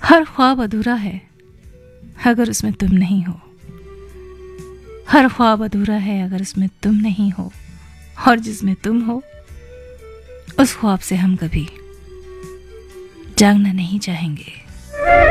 हर ख्वाब अधूरा है अगर उसमें तुम नहीं हो। हर ख्वाब अधूरा है अगर उसमें तुम नहीं हो, और जिसमें तुम हो उस ख्वाब से हम कभी जागना नहीं चाहेंगे।